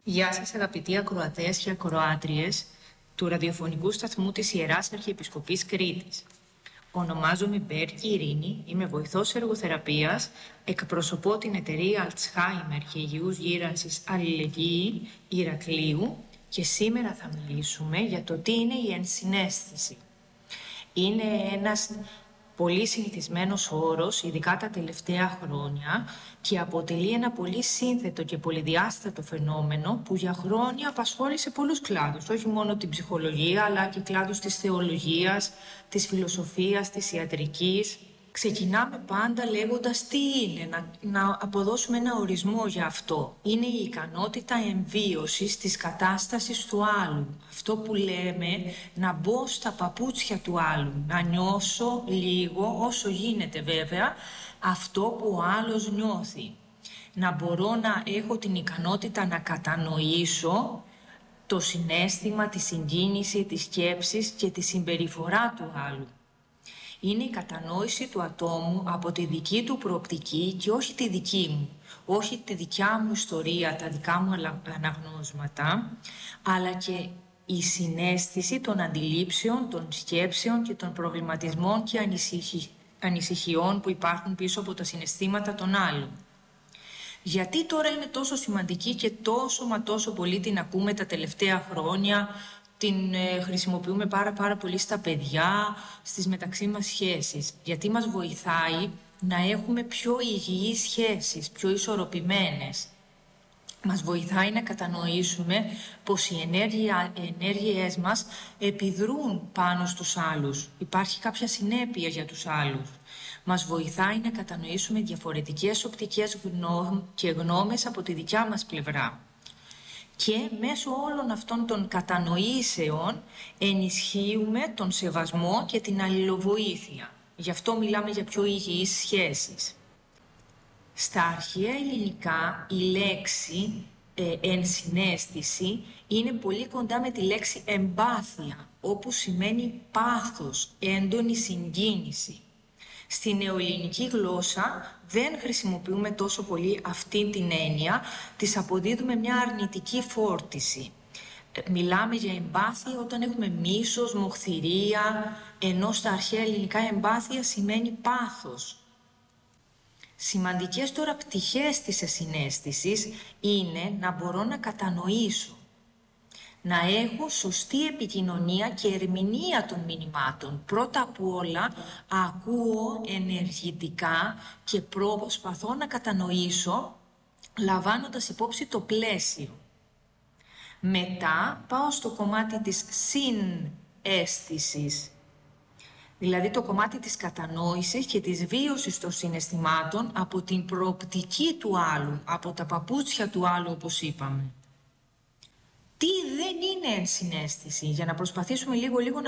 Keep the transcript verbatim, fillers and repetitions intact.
Γεια σας αγαπητοί ακροατές και ακροάτριες του ραδιοφωνικού σταθμού της Ιεράς Αρχιεπισκοπής Κρήτης. Ονομάζομαι Μπέρκη Ειρήνη, είμαι βοηθός εργοθεραπείας, εκπροσωπώ την εταιρεία Alzheimer και Υγιούς Γύρανσης Αλληλεγγύη Ηρακλείου και σήμερα θα μιλήσουμε για το τι είναι η ενσυναίσθηση. Είναι ένας πολύ συνηθισμένος όρος, ειδικά τα τελευταία χρόνια, και αποτελεί ένα πολύ σύνθετο και πολυδιάστατο φαινόμενο που για χρόνια απασχόλησε πολλούς κλάδους, όχι μόνο την ψυχολογία, αλλά και κλάδους της θεολογίας, της φιλοσοφίας, της ιατρικής. Ξεκινάμε πάντα λέγοντας τι είναι, να, να αποδώσουμε ένα ορισμό για αυτό. Είναι η ικανότητα εμβίωσης της κατάστασης του άλλου. Αυτό που λέμε να μπω στα παπούτσια του άλλου, να νιώσω λίγο, όσο γίνεται βέβαια, αυτό που ο άλλος νιώθει. Να μπορώ να έχω την ικανότητα να κατανοήσω το συναίσθημα, τη συγκίνηση, τη σκέψη και τη συμπεριφορά του άλλου. Είναι η κατανόηση του ατόμου από τη δική του προοπτική και όχι τη δική μου. Όχι τη δικιά μου ιστορία, τα δικά μου αναγνώσματα, αλλά και η συναίσθηση των αντιλήψεων, των σκέψεων και των προβληματισμών και ανησυχι... ανησυχιών που υπάρχουν πίσω από τα συναισθήματα των άλλων. Γιατί τώρα είναι τόσο σημαντική και τόσο μα τόσο πολύ την ακούμε τα τελευταία χρόνια, την ε, χρησιμοποιούμε πάρα πάρα πολύ στα παιδιά, στις μεταξύ μας σχέσεις. Γιατί μας βοηθάει να έχουμε πιο υγιείς σχέσεις, πιο ισορροπημένες. Μας βοηθάει να κατανοήσουμε πως οι ενέργεια, ενέργειές μας επιδρούν πάνω στους άλλους. Υπάρχει κάποια συνέπεια για τους άλλους. Μας βοηθάει να κατανοήσουμε διαφορετικές οπτικές γνώμες και γνώμες από τη δικιά μας πλευρά. Και μέσω όλων αυτών των κατανοήσεων ενισχύουμε τον σεβασμό και την αλληλοβοήθεια. Γι' αυτό μιλάμε για πιο υγιείς σχέσεις. Στα αρχαία ελληνικά η λέξη ε, ενσυναίσθηση είναι πολύ κοντά με τη λέξη εμπάθεια, όπου σημαίνει πάθος, έντονη συγκίνηση. Στη νεοελληνική γλώσσα δεν χρησιμοποιούμε τόσο πολύ αυτή την έννοια, της αποδίδουμε μια αρνητική φόρτιση. Μιλάμε για εμπάθεια όταν έχουμε μίσος, μοχθηρία, ενώ στα αρχαία ελληνικά εμπάθεια σημαίνει πάθος. Σημαντικές τώρα πτυχές της ενσυναίσθησης είναι να μπορώ να κατανοήσω, να έχω σωστή επικοινωνία και ερμηνεία των μηνυμάτων. Πρώτα απ' όλα ακούω ενεργητικά και προσπαθώ να κατανοήσω λαμβάνοντας υπόψη το πλαίσιο. Μετά πάω στο κομμάτι της συναίσθησης, δηλαδή το κομμάτι της κατανόησης και της βίωσης των συναισθημάτων από την προοπτική του άλλου, από τα παπούτσια του άλλου όπως είπαμε. Τι δεν είναι ενσυναίσθηση, για να προσπαθήσουμε λίγο λίγο να